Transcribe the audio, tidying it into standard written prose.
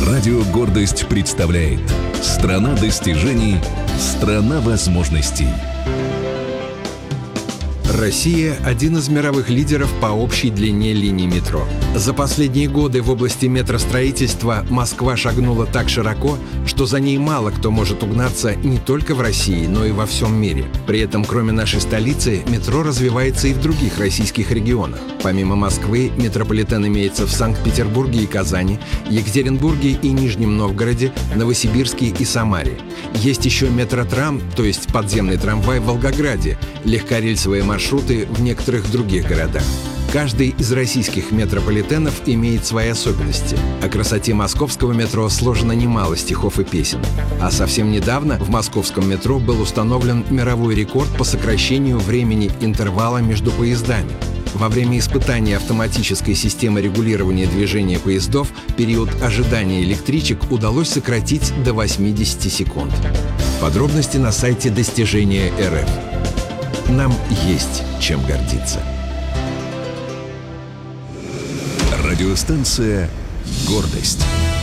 Радио «Гордость» представляет «Страна достижений, страна возможностей». Россия – один из мировых лидеров по общей длине линий метро. За последние годы в области метростроительства Москва шагнула так широко, что за ней мало кто может угнаться не только в России, но и во всем мире. При этом, кроме нашей столицы, метро развивается и в других российских регионах. Помимо Москвы, метрополитен имеется в Санкт-Петербурге и Казани, Екатеринбурге и Нижнем Новгороде, Новосибирске и Самаре. Есть еще метротрам, то есть подземный трамвай в Волгограде, легкорельсовые маршруты в некоторых других городах. Каждый из российских метрополитенов имеет свои особенности. О красоте московского метро сложено немало стихов и песен. А совсем недавно в московском метро был установлен мировой рекорд по сокращению времени интервала между поездами. Во время испытания автоматической системы регулирования движения поездов период ожидания электричек удалось сократить до 80 секунд. Подробности на сайте Достижения РФ. Нам есть чем гордиться. Радиостанция «Гордость».